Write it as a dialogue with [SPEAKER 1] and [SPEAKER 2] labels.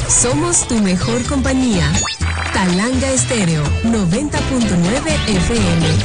[SPEAKER 1] Somos tu mejor compañía. Talanga Estéreo 90.9 FM.